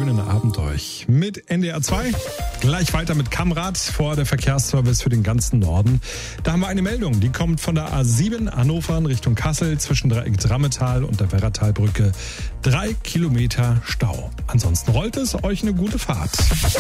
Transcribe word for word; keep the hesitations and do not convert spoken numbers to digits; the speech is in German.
schönen Abend euch mit N D R zwei. Gleich weiter mit Kamrad vor der Verkehrsservice für den ganzen Norden. Da haben wir eine Meldung, die kommt von der A sieben Hannover in Richtung Kassel zwischen Dreieck-Drammetal und der Werratalbrücke. Drei Kilometer Stau. Ansonsten rollt es, euch eine gute Fahrt.